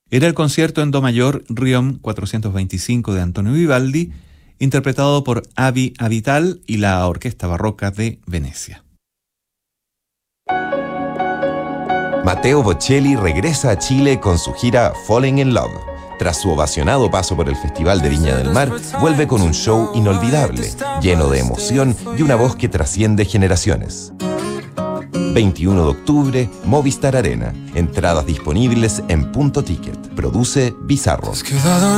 Era el concierto en Do mayor Riom 425 de Antonio Vivaldi, interpretado por Avi Avital y la Orquesta Barroca de Venecia. Matteo Bocelli regresa a Chile con su gira Falling in Love. Tras su ovacionado paso por el Festival de Viña del Mar, vuelve con un show inolvidable, lleno de emoción y una voz que trasciende generaciones. 21 de octubre, Movistar Arena. Entradas disponibles en Punto Ticket. Produce Bizarro.